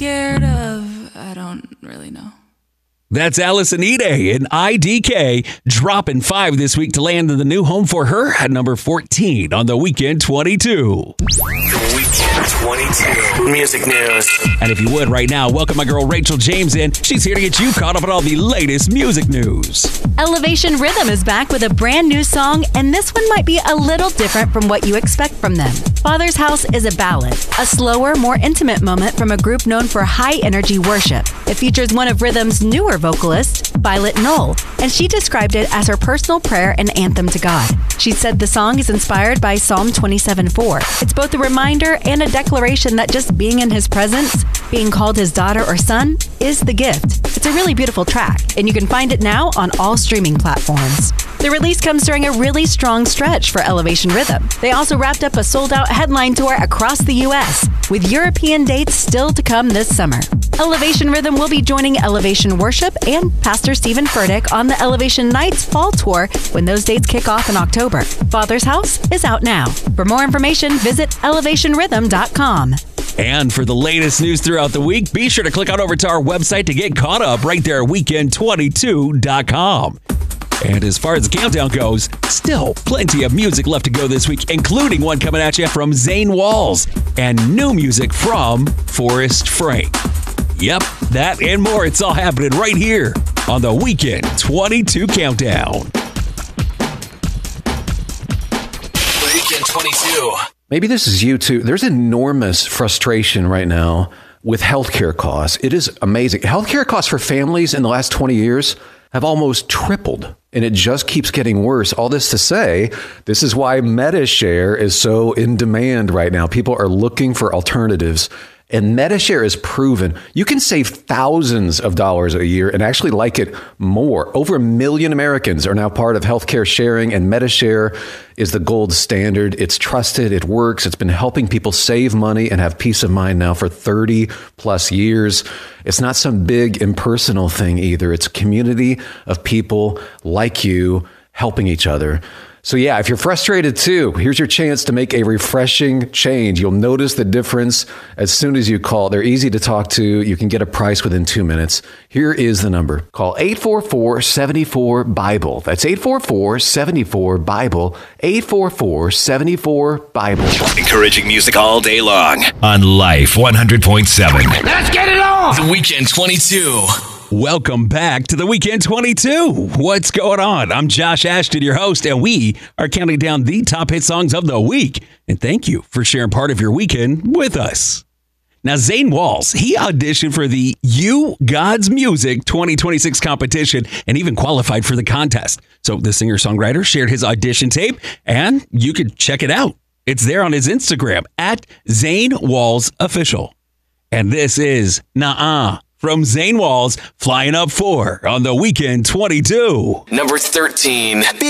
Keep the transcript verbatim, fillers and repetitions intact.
scared of? I don't really know. That's Allison Ide in I D K, dropping five this week to land in the new home for her at number fourteen on the Weekend twenty-two. Weekend twenty-two Music News. And if you would right now, welcome my girl Rachel James in. She's here to get you caught up on all the latest music news. Elevation Rhythm is back with a brand new song, and this one might be a little different from what you expect from them. Father's House is a ballad, a slower, more intimate moment from a group known for high-energy worship. It features one of Rhythm's newer vocalist, Violet Knoll, and she described it as her personal prayer and anthem to God. She said the song is inspired by Psalm twenty-seven four. It's both a reminder and a declaration that just being in his presence, being called his daughter or son, is the gift. It's a really beautiful track, and you can find it now on all streaming platforms. The release comes during a really strong stretch for Elevation Rhythm. They also wrapped up a sold-out headline tour across the U S, with European dates still to come this summer. Elevation Rhythm will be joining Elevation Worship and Pastor Stephen Furtick on the Elevation Nights Fall Tour when those dates kick off in October. Father's House is out now. For more information, visit elevation rhythm dot com. And for the latest news throughout the week, be sure to click on over to our website to get caught up right there at weekend twenty-two dot com. And as far as the countdown goes, still plenty of music left to go this week, including one coming at you from Zane Walls and new music from Forrest Frank. Yep, that and more. It's all happening right here on the Weekend twenty-two Countdown. Weekend twenty-two. Maybe this is you too. There's enormous frustration right now with healthcare costs. It is amazing. Healthcare costs for families in the last twenty years have almost tripled, and it just keeps getting worse. All this to say, this is why MediShare is so in demand right now. People are looking for alternatives. And MediShare is proven you can save thousands of dollars a year and actually like it more. Over a million Americans are now part of healthcare sharing, and MediShare is the gold standard. It's trusted. It works. It's been helping people save money and have peace of mind now for thirty plus years. It's not some big impersonal thing either. It's a community of people like you helping each other. So yeah, if you're frustrated too, here's your chance to make a refreshing change. You'll notice the difference as soon as you call. They're easy to talk to. You can get a price within two minutes. Here is the number. Call eight four four, seven four, BIBLE. That's eight four four, seven four, BIBLE. eight four four, seven four, BIBLE. Encouraging music all day long on Life one hundred point seven. Let's get it on! The Weekend twenty-two. Welcome back to the Weekend twenty-two. What's going on? I'm Josh Ashton, your host, and we are counting down the top hit songs of the week. And thank you for sharing part of your weekend with us. Now, Zane Walls, he auditioned for the You God's Music twenty twenty-six competition and even qualified for the contest. So the singer-songwriter shared his audition tape, and you could check it out. It's there on his Instagram, at Zane Walls Official. And this is Nah-Uh from Zane Walls, flying up four on the Weekend twenty-two. Number thirteen.